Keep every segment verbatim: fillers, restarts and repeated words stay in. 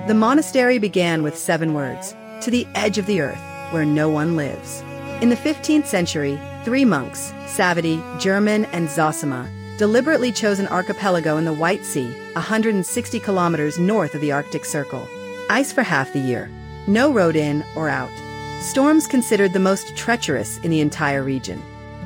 The monastery began with seven words, "To the edge of the earth, where no one lives." In the fifteenth century, three monks, Savity, German, and Zosima, deliberately chose an archipelago in the White Sea, one hundred sixty kilometers north of the Arctic Circle. Ice for half the year. No road in or out. Storms considered the most treacherous in the entire region.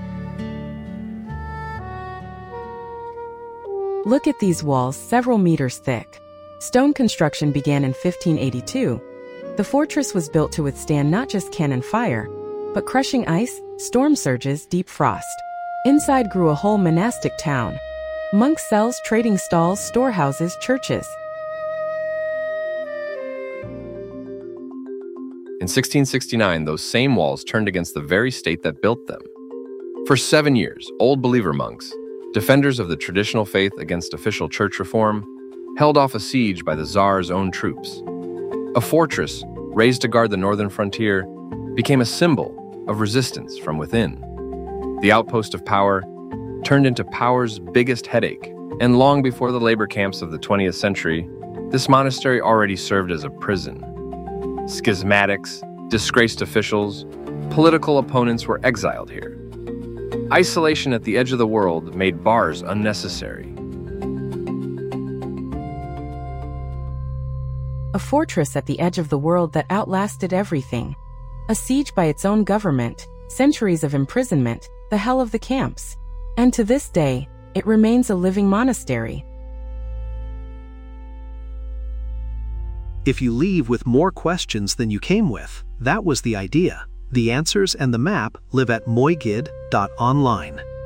Look at these walls several meters thick. Stone construction began in fifteen eighty-two. The fortress was built to withstand not just cannon fire, but crushing ice, storm surges, deep frost. Inside grew a whole monastic town. Monk cells, trading stalls, storehouses, churches. In sixteen sixty-nine, those same walls turned against the very state that built them. For seven years, Old Believer monks, defenders of the traditional faith against official church reform, held off a siege by the Tsar's own troops. A fortress, raised to guard the northern frontier, became a symbol of resistance from within. The outpost of power turned into power's biggest headache, and long before the labor camps of the twentieth century, this monastery already served as a prison. Schismatics, disgraced officials, political opponents were exiled here. Isolation at the edge of the world made bars unnecessary. A fortress at the edge of the world that outlasted everything. A siege by its own government, centuries of imprisonment, the hell of the camps. And to this day, it remains a living monastery. If you leave with more questions than you came with, that was the idea. The answers and the map live at moigid dot online.